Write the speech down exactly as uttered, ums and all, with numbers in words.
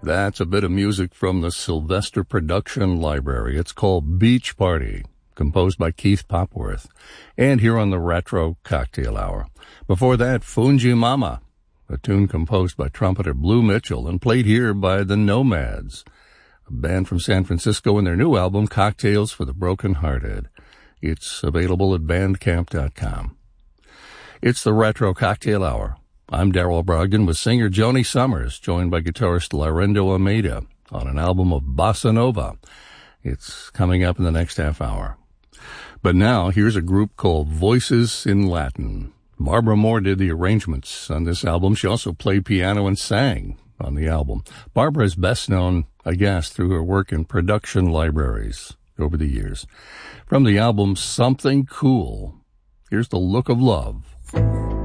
That's a bit of music from the Sylvester Production Library. It's called Beach Party, composed by Keith Popworth, and here on the Retro Cocktail Hour. Before that, Fungi Mama, a tune composed by trumpeter Blue Mitchell and played here by the Nomads, a band from San Francisco, and their new album, Cocktails for the Broken-Hearted. It's available at bandcamp dot com. It's the Retro Cocktail Hour. I'm Darrell Brogdon with singer Joni Summers, joined by guitarist Laurindo Almeida on an album of Bossa Nova. It's coming up in the next half hour. But now, here's a group called Voices in Latin. Barbara Moore did the arrangements on this album. She also played piano and sang on the album. Barbara is best known, I guess, through her work in production libraries over the years. From the album Something Cool, here's The Look of Love.